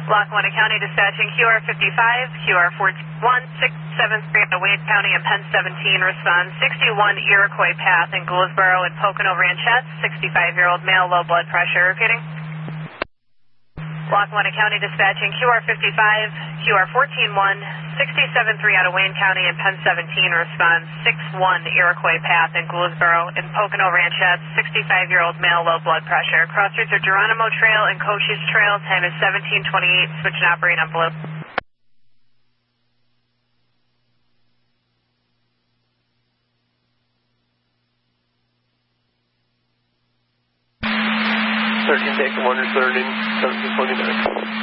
Lackawanna County dispatching QR55, QR14673 at Wade County and Penn 17 responds 61 Iroquois Path in Gouldsboro and Pocono Ranchettes, 65-year-old male, low blood pressure. Repeating. Lackawanna County dispatching QR55, QR14167 out of Wayne County and Penn 17 responds 61 Iroquois Path in Gouldsboro and Pocono Ranchettes, 65-year-old male, low blood pressure. Cross routes are Geronimo Trail and Cochise Trail. Time is 17:28. Switch and operate on blue. Take 1 returning 1729.